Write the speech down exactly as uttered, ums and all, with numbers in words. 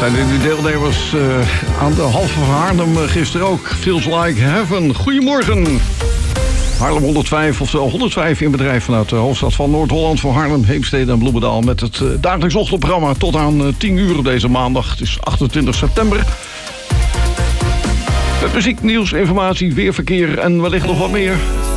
Zijn de deelnemers uh, aan de halve van Haarlem gisteren ook. Feels like heaven. Goedemorgen. Haarlem honderdvijf, oftewel honderdvijf in bedrijf vanuit de hoofdstad van Noord-Holland voor Haarlem, Heemstede en Bloemendaal. Met het uh, dagelijks ochtendprogramma tot aan uh, tien uur deze maandag. Het is achtentwintig september. Met muziek, nieuws, informatie, weerverkeer en wellicht nog wat meer.